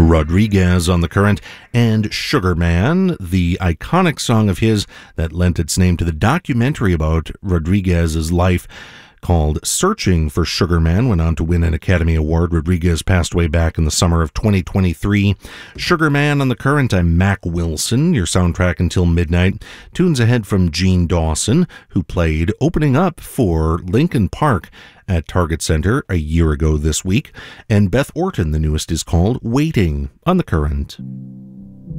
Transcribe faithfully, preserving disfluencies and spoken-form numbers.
Rodriguez on the Current, and Sugar Man, the iconic song of his that lent its name to the documentary about Rodriguez's life called Searching for Sugar Man, went on to win an Academy Award. Rodriguez passed away back in the summer of twenty twenty-three. Sugar Man on the Current, I'm Mac Wilson, your soundtrack until midnight. Tunes ahead from Gene Dawson, who played opening up for Linkin Park at Target Center a year ago this week. And Beth Orton, the newest, is called Waiting on the Current.